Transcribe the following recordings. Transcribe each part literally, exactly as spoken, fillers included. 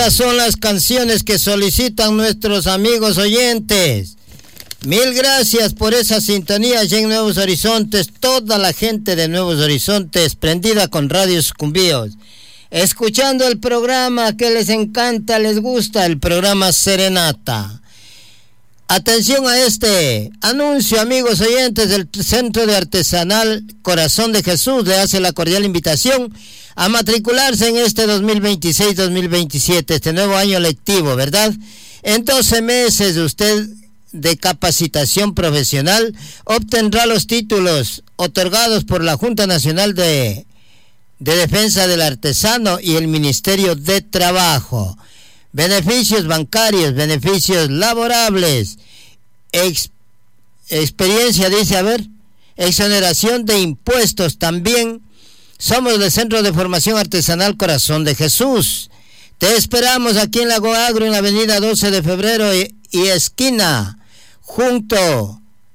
Son las canciones que solicitan nuestros amigos oyentes. Mil gracias por esa sintonía allá en Nuevos Horizontes. Toda la gente de Nuevos Horizontes prendida con Radio Sucumbíos, escuchando el programa que les encanta, les gusta, el programa Serenata. Atención a este anuncio, amigos oyentes. Del Centro de Artesanal Corazón de Jesús le hace la cordial invitación a matricularse en este dos mil veintiséis dos mil veintisiete, este nuevo año lectivo, ¿verdad? En doce meses usted de capacitación profesional obtendrá los títulos otorgados por la Junta Nacional de, de Defensa del Artesano y el Ministerio de Trabajo. Beneficios bancarios, beneficios laborables, ex, experiencia, dice, a ver, exoneración de impuestos también. Somos del Centro de Formación Artesanal Corazón de Jesús. Te esperamos aquí en Lago Agro, en la avenida doce de febrero y, y esquina, junto,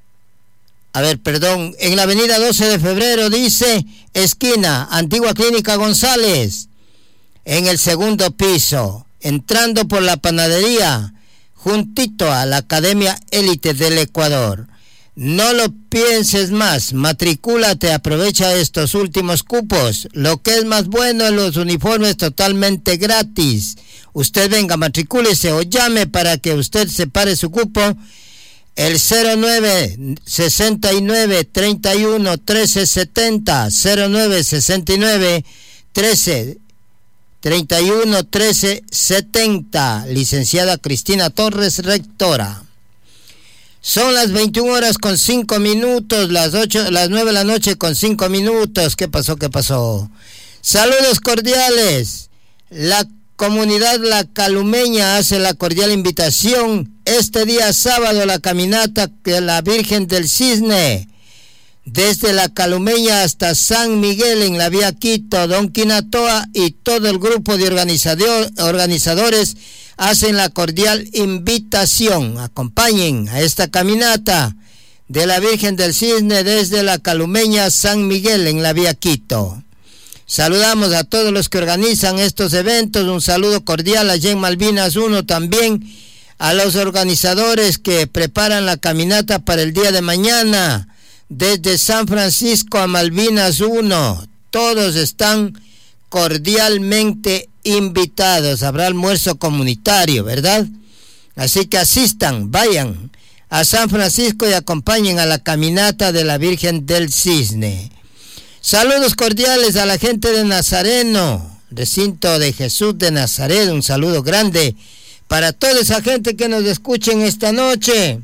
a ver, perdón, en la avenida doce de febrero, dice, esquina, Antigua Clínica González, en el segundo piso, entrando por la panadería, juntito a la Academia Élite del Ecuador. No lo pienses más, matricúlate, aprovecha estos últimos cupos. Lo que es más bueno, los uniformes totalmente gratis. Usted venga, matricúlese o llame para que usted separe su cupo. El cero nueve sesenta y nueve treinta y uno trece setenta, cero nueve sesenta y nueve trece treinta y uno trece setenta, licenciada Cristina Torres, rectora. Son las veintiuna horas con cinco minutos, las ocho, las nueve de la noche con cinco minutos. ¿Qué pasó? ¿Qué pasó? Saludos cordiales. La comunidad La Calumeña hace la cordial invitación este día sábado a la caminata de la Virgen del Cisne, desde La Calumeña hasta San Miguel en la vía Quito. Don Quinatoa y todo el grupo de organizador, organizadores hacen la cordial invitación. Acompañen a esta caminata de la Virgen del Cisne desde La Calumeña a San Miguel en la vía Quito. Saludamos a todos los que organizan estos eventos. Un saludo cordial allá en Malvinas uno también, a los organizadores que preparan la caminata para el día de mañana desde San Francisco a Malvinas uno. Todos están cordialmente invitados. Habrá almuerzo comunitario, ¿verdad? Así que asistan, vayan a San Francisco y acompañen a la caminata de la Virgen del Cisne. Saludos cordiales a la gente de Nazareno, recinto de Jesús de Nazaret. Un saludo grande para toda esa gente que nos escuchen esta noche.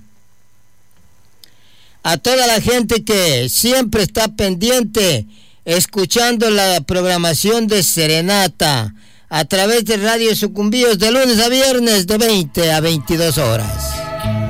A toda la gente que siempre está pendiente, escuchando la programación de Serenata a través de Radio Sucumbíos de lunes a viernes de veinte a veintidós horas.